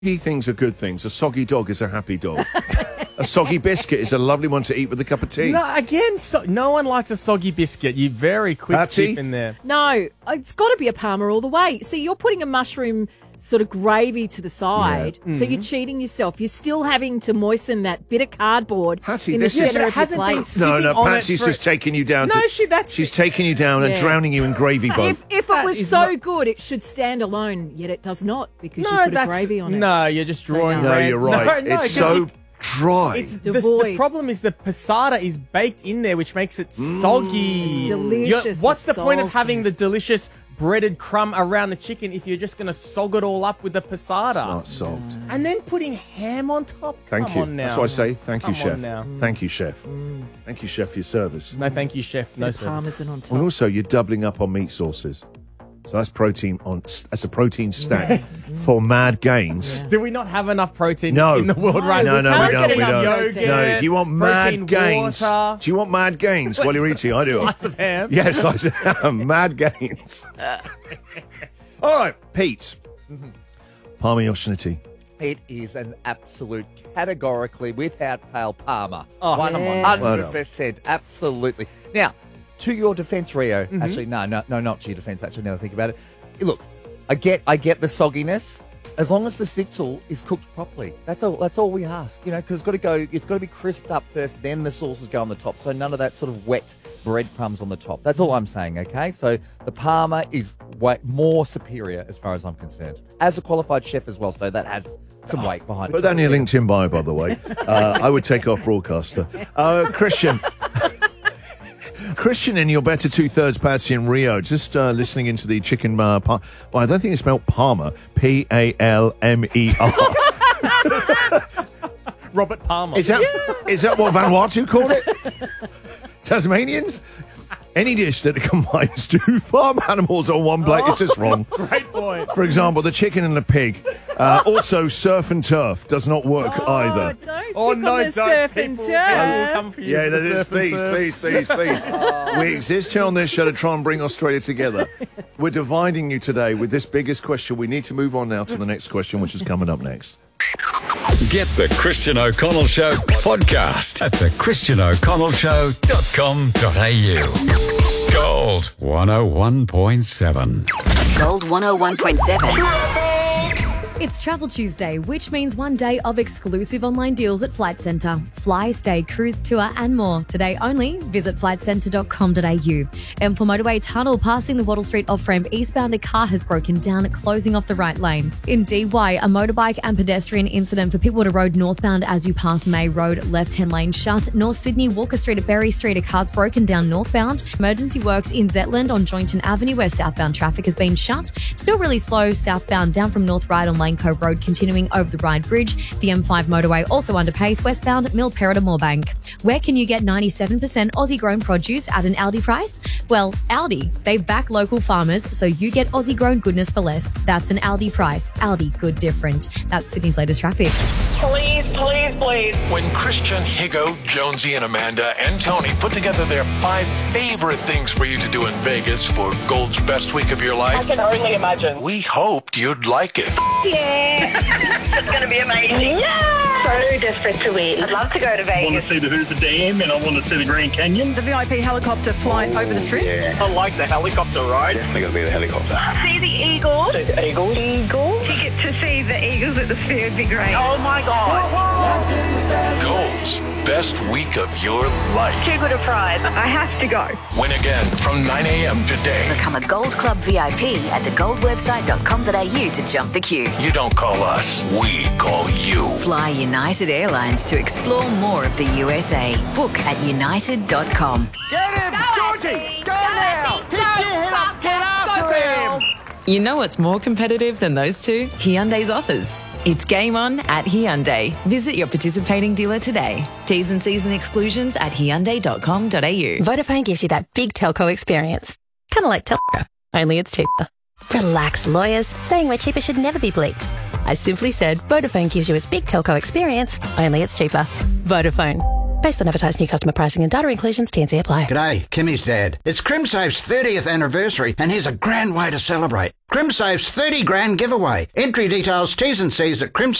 Soggy things are good things. A soggy dog is a happy dog. A soggy biscuit is a lovely one to eat with a cup of tea. No, again, no one likes a soggy biscuit. You very quick Patsy? tip in there. No, it's got to be a Parma all the way. See, you're putting a mushroom sort of gravy to the side, so you're cheating yourself. You're still having to moisten that bit of cardboard Patsy, in the this is- centre of your hasn't been plate. sitting No, on it Patsy's for- just taking you down. No, She's taking you down and Yeah. drowning you in gravy boat. If That it was is so not- good, it should stand alone, yet it does not because you No, put a gravy on it. No, you're just drawing. no. No, red- you're right. No, It's 'cause so dry. It's the Devoid. problem is the passata is baked in there, which makes it soggy. It's delicious, What's the the point of having the saltiness. delicious breaded crumb around the chicken if you're just going to sog it all up with the passata? Not salt. And then putting ham on top? Thank Come you. on now. That's what I say. Thank you, Come on chef. now. Thank you, chef. Thank you, chef, for your service. No, thank you, chef. No The service. parmesan on top. And also, you're doubling up on meat sources. So that's protein as a protein stack for mad gains. Do we not have enough protein No. in the world No, right we now? can't we get don't. We enough don't. protein. No, if you want Protein mad gains, water. do you want mad gains while you're eating? I do. Slice of ham. Yes, I am. Mad gains. All right, Pete. Parma Yoshinotti. It is an absolute, categorically, without fail, Parma. Oh, come on. 100%. Absolutely. Now, to your defence, Rio. Actually, no, not to your defence, actually, now that I think about it. Look, I get the sogginess. As long as the schnitzel is cooked properly. That's all we ask, because it's got to be crisped up first, then the sauces go on the top. So none of that sort of wet breadcrumbs on the top. That's all I'm saying, okay? So the Parma is way more superior as far as I'm concerned. As a qualified chef as well, so that has some weight behind it. Put that in your LinkedIn bio, by the way. I would take off broadcaster. Christian. Christian in your better two-thirds, Patsy and Rio, just listening into the chicken well, I don't think it's spelled Parma. Palmer. Robert Palmer. Is that what Vanuatu call it? Tasmanians? Any dish that combines two farm animals on one plate is just wrong. Great point. For example, the chicken and the pig. Also, surf and turf does not work either. Don't pick Oh, on no, the don't. surf and People will turf. come for you Yeah, for the that is. surf and turf. Please. We exist here on this show to try and bring Australia together. We're dividing you today with this biggest question. We need to move on now to the next question, which is coming up next. Get the Christian O'Connell Show podcast at thechristianoconnellshow.com.au. Gold 101.7. Gold 101.7. It's Travel Tuesday, which means one day of exclusive online deals at Flight Centre. Fly, stay, cruise, tour and more. Today only, visit flightcentre.com.au. M4 Motorway Tunnel passing the Wattle Street off-ramp eastbound, a car has broken down, closing off the right lane. In DY, a motorbike and pedestrian incident for Pittwater Road northbound as you pass May Road, left-hand lane shut. North Sydney, Walker Street at Berry Street, a car's broken down northbound. Emergency works in Zetland on Joynton Avenue where southbound traffic has been shut. Still really slow southbound down from North Ryde on Lane Cove Road, continuing over the Ryde Bridge. The M5 motorway also under pace westbound Mill Perra to Moorebank. Where can you get 97% Aussie grown produce at an Aldi price? Well, Aldi. They back local farmers so you get Aussie grown goodness for less. That's an Aldi price. Aldi, good different. That's Sydney's latest traffic. Please. When Christian, Higo, Jonesy, and Amanda and Tony put together their 5 favorite things for you to do in Vegas for Gold's best week of your I life, can only imagine. we hoped you'd like it. It's going to be amazing. Yeah! So desperate to win. I'd love to go to I want Vegas. to see the Hoover Dam and I want to see the Grand Canyon. The VIP helicopter flight over the strip. I like the helicopter ride. See the Eagles. See the Eagles. To get to see the Eagles at the Sphere would be great. Oh my God. Gold's best week of your life. Too good a prize. I have to go. Win again from 9 a.m. today. Become a Gold Club VIP at thegoldwebsite.com.au to jump the queue. You don't call us, we call you. Fly United Airlines to explore more of the USA. Book at united.com. You know what's more competitive than those two? Hyundai's offers. It's game on at Hyundai. Visit your participating dealer today. T's and C's and exclusions at hyundai.com.au. Vodafone gives you that big telco experience. Kind of like telco, only it's cheaper. Relax, lawyers. Saying we're cheaper should never be bleeped. I simply said Vodafone gives you its big telco experience, only it's cheaper. Vodafone. Based on advertised new customer pricing and data inclusions, TNC apply. G'day, Kimmy's dad. It's Crimsave's 30th anniversary, and here's a grand way to celebrate. Crimsave's 30 grand giveaway. Entry details, T's and C's at Crimsave.